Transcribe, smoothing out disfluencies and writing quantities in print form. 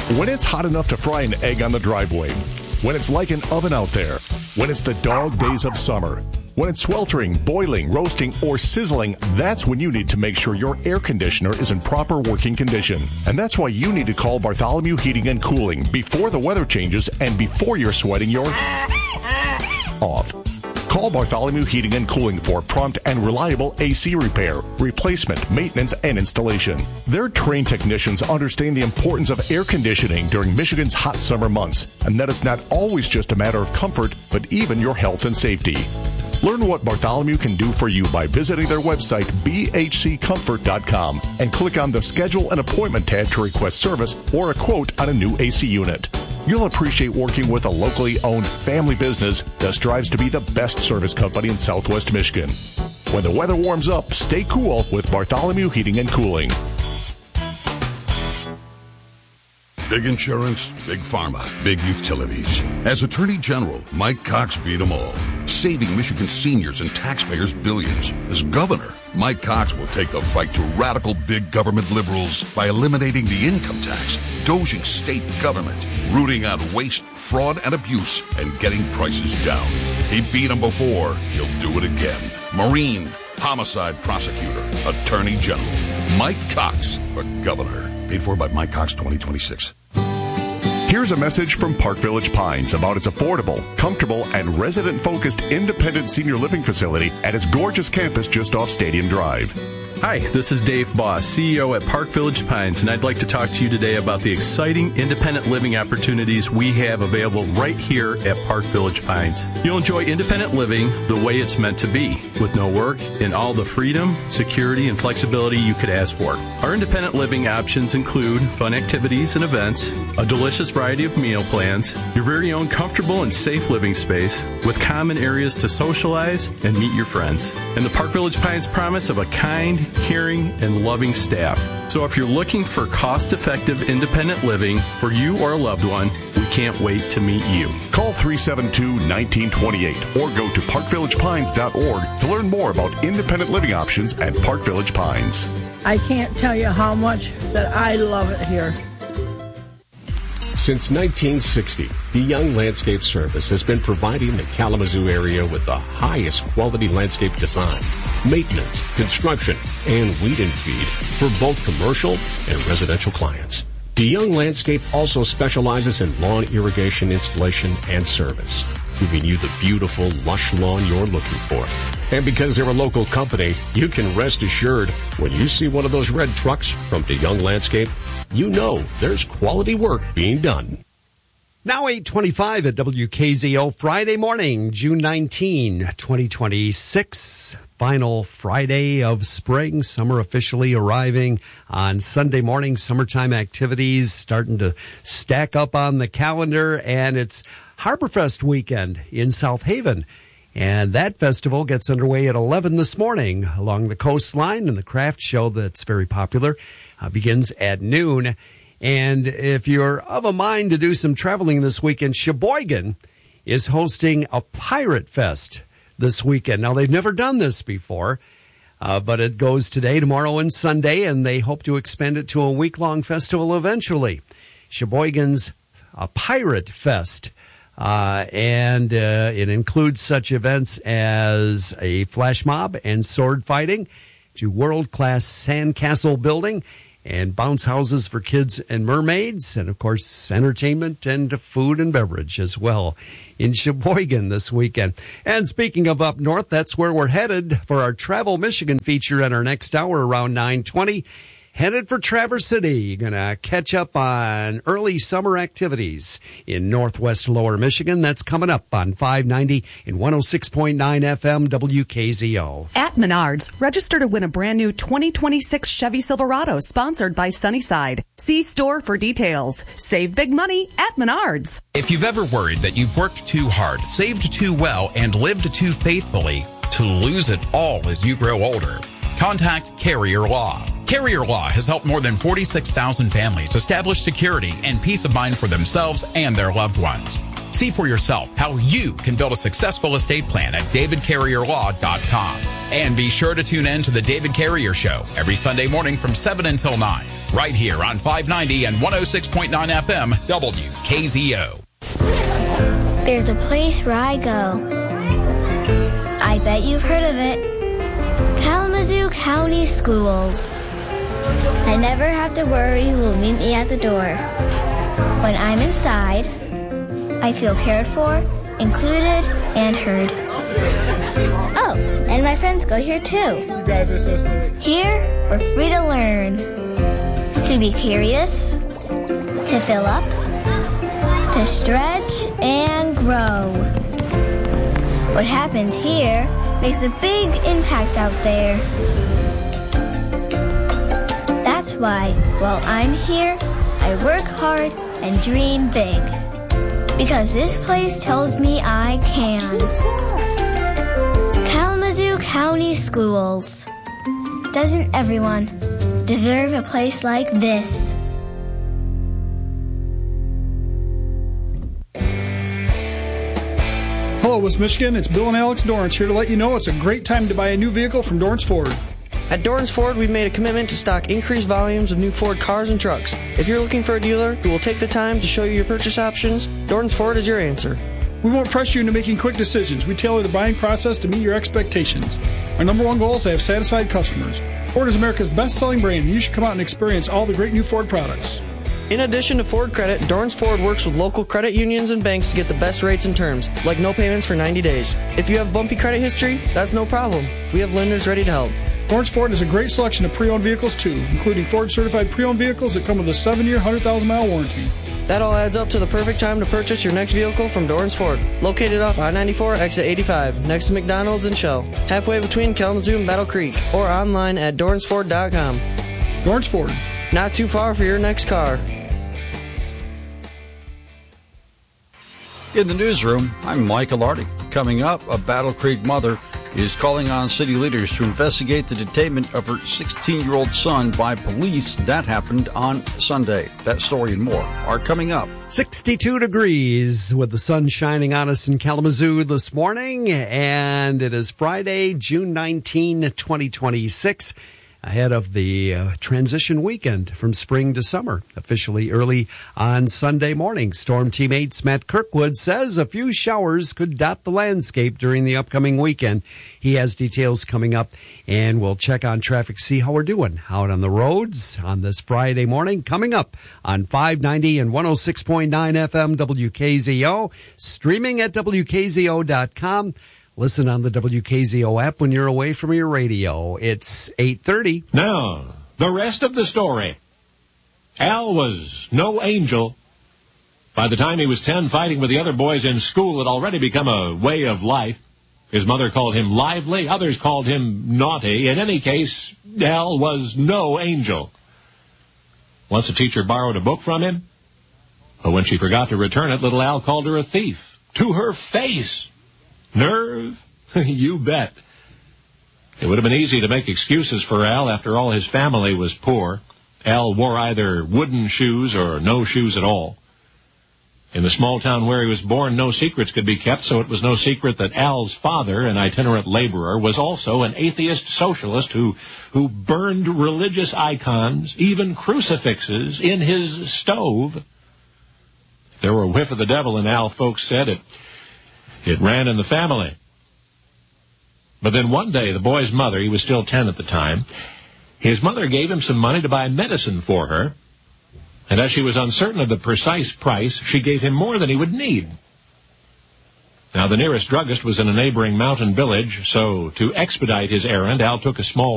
When it's hot enough to fry an egg on the driveway, when it's like an oven out there, when it's the dog days of summer, when it's sweltering, boiling, roasting, or sizzling, that's when you need to make sure your air conditioner is in proper working condition. And that's why you need to call Bartholomew Heating and Cooling before the weather changes and before you're sweating your off. Call Bartholomew Heating and Cooling for prompt and reliable AC repair, replacement, maintenance, and installation. Their trained technicians understand the importance of air conditioning during Michigan's hot summer months, and that it's not always just a matter of comfort, but even your health and safety. Learn what Bartholomew can do for you by visiting their website, bhccomfort.com, and click on the Schedule an Appointment tab to request service or a quote on a new AC unit. You'll appreciate working with a locally owned family business that strives to be the best service company in Southwest Michigan. When the weather warms up, stay cool with Bartholomew Heating and Cooling. Big insurance, big pharma, big utilities. As Attorney General, Mike Cox beat them all, saving Michigan seniors and taxpayers billions. As governor, Mike Cox will take the fight to radical big government liberals by eliminating the income tax, doging state government, rooting out waste, fraud, and abuse, and getting prices down. He beat them before. He'll do it again. Marine, homicide prosecutor, Attorney General, Mike Cox for governor. Paid for by Mike Cox 2026. Here's a message from Park Village Pines about its affordable, comfortable, and resident-focused independent senior living facility at its gorgeous campus just off Stadium Drive. Hi, this is Dave Boss, CEO at Park Village Pines, and I'd like to talk to you today about the exciting independent living opportunities we have available right here at Park Village Pines. You'll enjoy independent living the way it's meant to be, with no work and all the freedom, security, and flexibility you could ask for. Our independent living options include fun activities and events, a delicious variety of meal plans, your very own comfortable and safe living space, with common areas to socialize and meet your friends, and the Park Village Pines promise of a kind, caring, and loving staff. So if you're looking for cost-effective independent living for you or a loved one, we can't wait to meet you. Call 372-1928 or go to parkvillagepines.org to learn more about independent living options at Park Village Pines. I can't tell you how much that I love it here. Since 1960, DeYoung Landscape Service has been providing the Kalamazoo area with the highest quality landscape design, maintenance, construction, and weed and feed for both commercial and residential clients. DeYoung Landscape also specializes in lawn irrigation installation and service, giving you the beautiful, lush lawn you're looking for. And because they're a local company, you can rest assured when you see one of those red trucks from DeYoung Landscape, you know there's quality work being done. Now 8:25 at WKZO, Friday morning, June 19, 2026. Final Friday of spring. Summer officially arriving on Sunday morning. Summertime activities starting to stack up on the calendar, and it's Harborfest weekend in South Haven. And that festival gets underway at 11 this morning along the coastline, and the craft show that's very popular begins at noon. And if you're of a mind to do some traveling this weekend, Sheboygan is hosting a Pirate Fest this weekend. Now, they've never done this before, but it goes today, tomorrow, and Sunday, and they hope to expand it to a week-long festival eventually. Sheboygan's Pirate Fest. And it includes such events as a flash mob and sword fighting, to world-class sandcastle building, and bounce houses for kids and mermaids, and, of course, entertainment and food and beverage as well in Sheboygan this weekend. And speaking of up north, that's where we're headed for our Travel Michigan feature in our next hour around 9:20. Headed for Traverse City. You're going to catch up on early summer activities in northwest lower Michigan. That's coming up on 590 and 106.9 FM WKZO. At Menards, register to win a brand new 2026 Chevy Silverado sponsored by Sunnyside. See store for details. Save big money at Menards. If you've ever worried that you've worked too hard, saved too well, and lived too faithfully to lose it all as you grow older, contact Carrier Law. Carrier Law has helped more than 46,000 families establish security and peace of mind for themselves and their loved ones. See for yourself how you can build a successful estate plan at davidcarrierlaw.com. And be sure to tune in to The David Carrier Show every Sunday morning from 7 until 9. right here on 590 and 106.9 FM WKZO. There's a place where I go. I bet you've heard of it. Kalamazoo County Schools. I never have to worry who will meet me at the door. When I'm inside, I feel cared for, included, and heard. Oh, and my friends go here too. You guys are so silly. Here, we're free to learn. To be curious, to fill up, to stretch and grow. What happens here makes a big impact out there. That's why, while I'm here, I work hard and dream big. Because this place tells me I can. Kalamazoo County Schools. Doesn't everyone deserve a place like this? Hello, West Michigan. It's Bill and Alex Dorrance here to let you know it's a great time to buy a new vehicle from Dorrance Ford. At Dorrance Ford, we've made a commitment to stock increased volumes of new Ford cars and trucks. If you're looking for a dealer who will take the time to show you your purchase options, Dorrance Ford is your answer. We won't press you into making quick decisions. We tailor the buying process to meet your expectations. Our number one goal is to have satisfied customers. Ford is America's best-selling brand, and you should come out and experience all the great new Ford products. In addition to Ford Credit, Dorrance Ford works with local credit unions and banks to get the best rates and terms, like no payments for 90 days. If you have bumpy credit history, that's no problem. We have lenders ready to help. Dorrance Ford has a great selection of pre-owned vehicles, too, including Ford-certified pre-owned vehicles that come with a 7-year, 100,000-mile warranty. That all adds up to the perfect time to purchase your next vehicle from Dorrance Ford, located off I-94, exit 85, next to McDonald's and Shell, halfway between Kalamazoo and Battle Creek, or online at DorranceFord.com. Dorrance Ford. Not too far for your next car. In the newsroom, I'm Mike Alardi. Coming up, a Battle Creek mother is calling on city leaders to investigate the detainment of her 16-year-old son by police. That happened on Sunday. That story and more are coming up. 62 degrees with the sun shining on us in Kalamazoo this morning, and it is Friday, June 19, 2026. Ahead of the transition weekend from spring to summer, officially early on Sunday morning. Storm Team 8's Matt Kirkwood says a few showers could dot the landscape during the upcoming weekend. He has details coming up, and we'll check on traffic, see how we're doing out on the roads on this Friday morning. Coming up on 590 and 106.9 FM WKZO, streaming at WKZO.com. Listen on the WKZO app when you're away from your radio. It's 8:30. Now, the rest of the story. Al was no angel. By the time he was 10, fighting with the other boys in school had already become a way of life. His mother called him lively. Others called him naughty. In any case, Al was no angel. Once a teacher borrowed a book from him, but when she forgot to return it, little Al called her a thief. To her face. Nerve? You bet. It would have been easy to make excuses for Al. After all, his family was poor. Al wore either wooden shoes or no shoes at all. In the small town where he was born, no secrets could be kept, so it was no secret that Al's father, an itinerant laborer, was also an atheist socialist who burned religious icons, even crucifixes, in his stove. If there were a whiff of the devil in Al, folks said it ran in the family. But then one day, the boy's mother, he was still 10 at the time, his mother gave him some money to buy medicine for her, and as she was uncertain of the precise price, she gave him more than he would need. Now, the nearest druggist was in a neighboring mountain village, so to expedite his errand, Al took a small